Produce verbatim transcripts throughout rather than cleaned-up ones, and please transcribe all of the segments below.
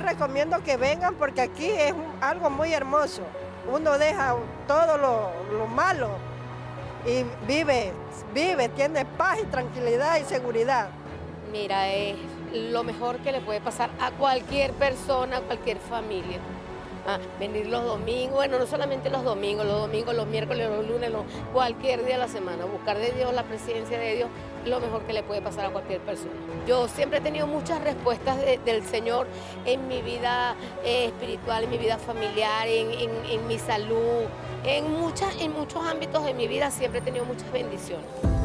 recomiendo que vengan porque aquí es un- algo muy hermoso. Uno deja todo lo, lo malo y vive, vive, tiene paz y tranquilidad y seguridad. Mira, es lo mejor que le puede pasar a cualquier persona, a cualquier familia. Ah, venir los domingos, bueno, no solamente los domingos, los domingos, los miércoles, los lunes, los- cualquier día de la semana. Buscar de Dios, la presencia de Dios, es lo mejor que le puede pasar a cualquier persona. Yo siempre he tenido muchas respuestas de- del Señor en mi vida eh, espiritual, en mi vida familiar, en, en- en mi salud, en, muchas, en muchos ámbitos de mi vida siempre he tenido muchas bendiciones.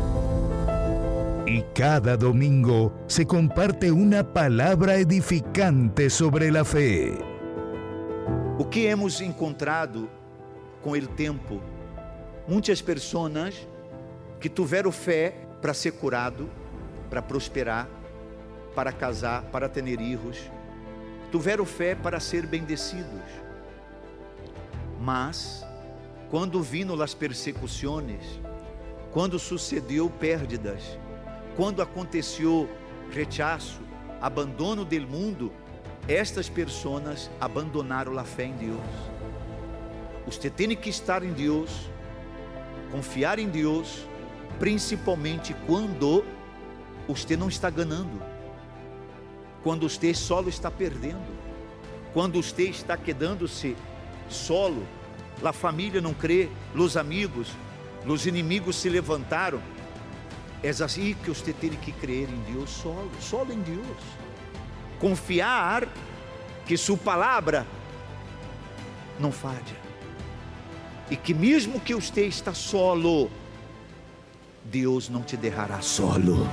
Y cada domingo se comparte una palabra edificante sobre la fe. O que hemos encontrado com o tempo? Muitas pessoas que tiveram fé para ser curado, para prosperar, para casar, para ter filhos, tiveram fé para ser bendecidos. Mas, quando vino as persecuções, quando sucedeu perdas, quando aconteceu rechaço, abandono do mundo, estas pessoas abandonaram a fé em Deus. Você tem que estar em Deus, confiar em Deus, principalmente quando você não está ganhando, quando você solo está perdendo, quando você está quedando-se solo, a família não crê, os amigos, os inimigos se levantaram. É assim que você tem que crer em Deus solo, solo em Deus. Confiar que sua palavra não falha. E que mesmo que você está solo, Deus não te deixará solo.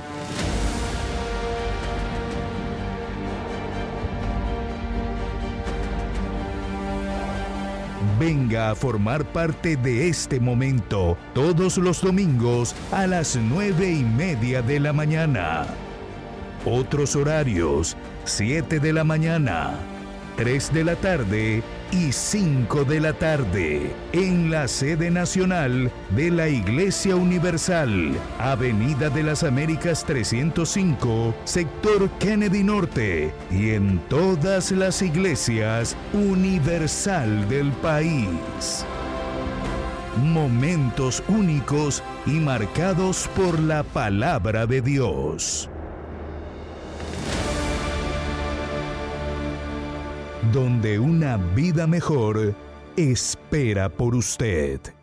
Venga a formar parte de este momento todos los domingos a las nueve y media de la mañana. Otros horarios: siete de la mañana, tres de la tarde y cinco de la tarde, en la sede nacional de la Iglesia Universal, Avenida de las Américas trescientos cinco, sector Kennedy Norte, y en todas las iglesias universal del país. Momentos únicos y marcados por la palabra de Dios. Donde una vida mejor espera por usted.